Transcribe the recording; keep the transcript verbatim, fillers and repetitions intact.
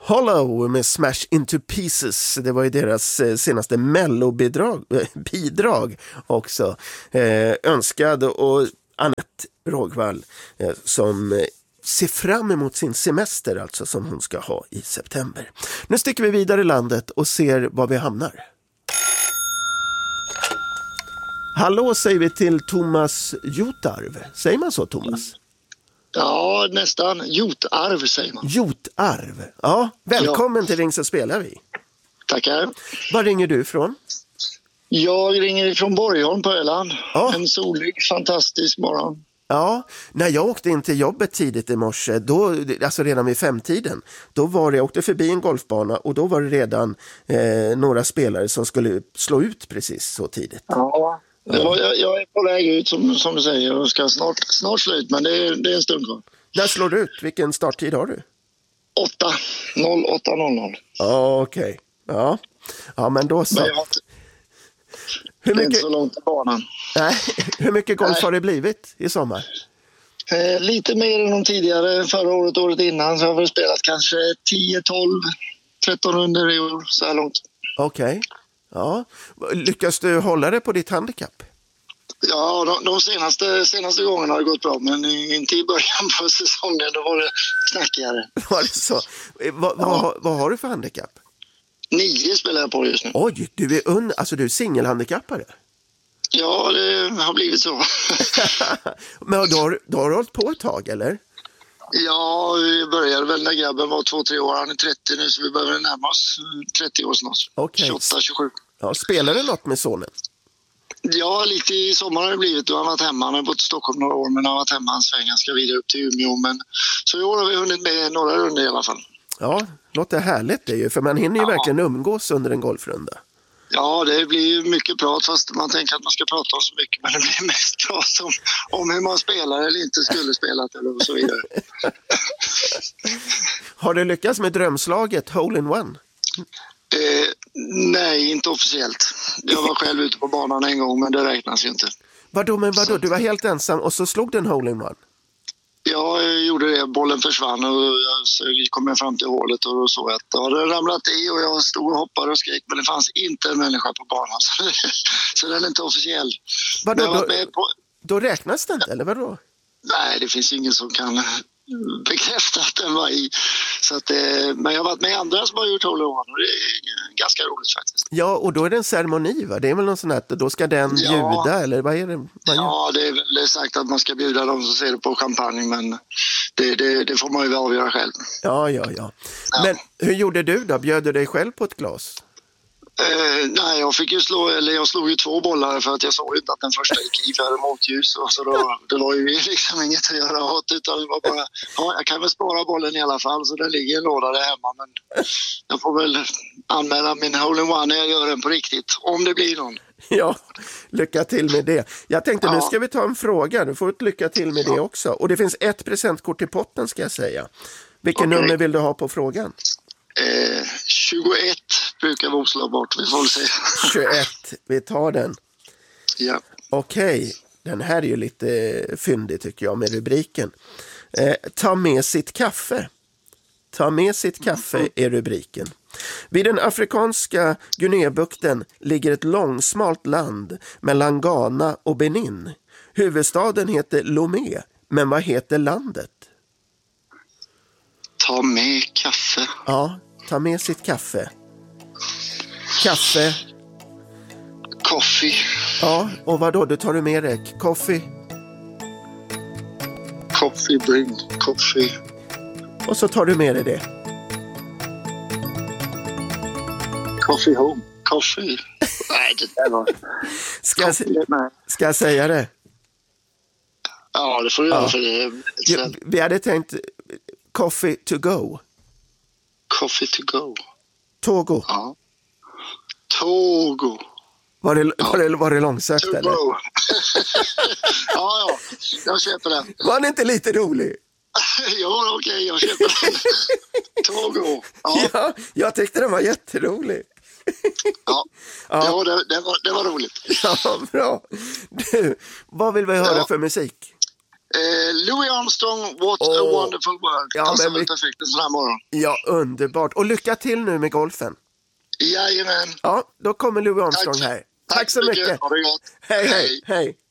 Hollow med Smash Into Pieces. Det var ju deras eh, senaste mellobidrag eh, bidrag också. Eh, önskad och Anette Rågvall eh, som eh, ser fram emot sin semester alltså som hon ska ha i september. Nu sticker vi vidare i landet och ser var vi hamnar. Hallå säger vi till Thomas Jotarv. Säger man så, Thomas? Ja, nästan. Jotarv säger man. Jotarv. Ja, välkommen ja. till Ring så spelar vi. Tackar. Var ringer du ifrån? Jag ringer från Borgholm på Öland. Ja. En solig, fantastisk morgon. Ja, när jag åkte in till jobbet tidigt i morse, då, alltså redan vid femtiden, då var det, jag åkte förbi en golfbana och då var det redan eh, några spelare som skulle slå ut precis så tidigt. Ja, ja jag, jag är på väg ut som, som du säger och ska snart, snart slut, men det är, det är en stund kvar. Där slår du ut, vilken starttid har du? åtta noll åtta noll noll. Ja, okej. Okay. Ja. Ja, men då så. Men jag har inte, hur mycket, inte så långt i banan. Nej, hur mycket golf Nej. har det blivit i sommar? Eh, lite mer än de tidigare, förra året, året innan, så har vi spelat kanske tio, tolv, tretton under i år så här långt. Okej. Okay. Ja. Lyckas du hålla det på ditt handikapp? Ja, de, de senaste, senaste gångerna har det gått bra, men inte i början på säsongen, då var det knackigare. Var det så? Va, va, Ja. vad, vad har du för handikapp? Nio spelar jag på just nu. Oj, du är, un, alltså du är singelhandikappare. Ja, det har blivit så. Men då har, då har du hållit på ett tag, eller? Ja, vi började väl när grabben var två, tre år. Han är trettio nu, så vi behöver närma oss trettio år snart. Okay. tjugoåtta, tjugosju. Ja, spelar du något med sonen? Ja, lite i sommar har det blivit. Han har varit hemma. Han har bott i Stockholm några år, men han har varit hemma en sväng. Han ska vidare upp till Umeå. Men så i år har vi hunnit med några runder i alla fall. Ja, låter härligt det ju. För man hinner ju Ja. verkligen umgås under en golfrunda. Ja, det blir mycket prat, fast man tänker att man ska prata om så mycket, men det blir mest prat om, om hur man spelar eller inte skulle spelat eller och så vidare. Har du lyckats med drömslaget Hole in One? Eh, nej, inte officiellt. Jag var själv ute på banan en gång, men det räknas ju inte. Vadå, men vadå? Du var helt ensam och så slog du en Hole in One? Jag gjorde det, bollen försvann och så kom jag fram till hålet och då såg jag att det hade ramlat i och jag stod och hoppade och skrek, men det fanns inte en människa på banan, så den är inte officiell. Vadå, Men jag var då, med på... då räknas det inte, eller vadå? Nej, det finns ingen som kan bekräfta att den var i. Så att, men jag har varit med andra som har gjort hål och det är ganska roligt faktiskt. Ja, och då är det en ceremoni, va? Det är väl någon sån här, då ska den Ja. bjuda, eller vad är det? Man Ja, det är väl sagt att man ska bjuda dem som ser det på champagne, men det, det, det får man ju avgöra själv. Ja, ja, ja. Ja. Men hur gjorde du då? Bjöd du dig själv på ett glas? Eh, nej, jag fick ju slå, eller jag slog ju två bollar för att jag såg inte att den första gick i för det motljus, och så då, det var ju liksom inget att göra åt, utan det var bara, ja, jag kan väl spara bollen i alla fall, så den ligger i en låda där hemma, men jag får väl anmäla min hole in one när jag gör den på riktigt, om det blir någon. Ja, lycka till med det. Jag tänkte, Ja. nu ska vi ta en fråga. Du får ett lycka till med det också. Och det finns ett presentkort i potten, ska jag säga. Vilken Okej. nummer vill du ha på frågan? Eh, tjugoett brukar vi slå bort, vi får väl se. tjugoett, vi tar den. Ja. Okej, den här är ju lite fyndig tycker jag med rubriken. Eh, ta med sitt kaffe. Ta med sitt kaffe är rubriken. Vid den afrikanska Guineabukten ligger ett långsmalt land mellan Ghana och Benin. Huvudstaden heter Lomé, men vad heter landet? Ta med kaffe. Ja, ta med sitt kaffe. Kaffe. Coffee. Ja, och vad då? Du tar du med dig coffee. Coffee bring. Coffee. Och så tar du med dig det. Coffee home. Coffee. Nej, det där var... Ska jag, ska jag säga det? Ja, det får du göra Ja. för det. Ja, vi hade tänkt coffee to go. Coffee to go. Togo. Ja. Togo. Var det, var det, var det långsökt To eller? go. ja, ja. Jag köper den. Var det inte lite rolig? ja, okej. Okay, jag köper den. Togo. Ja, Ja, jag tyckte den var jätterolig. ja. Ja. ja det, det, var, det var roligt. Ja, bra. Du, vad vill vi höra Ja. för musik? Eh, Louis Armstrong, What Åh. a wonderful world. Ja, Passar men väl vi- perfekt en sån här morgon. Ja, underbart. Och lycka till nu med golfen. Jajamän. Ja, då kommer Louis Armstrong Tack. här. Tack så mycket. Ha det gott. Hej, hej, hej.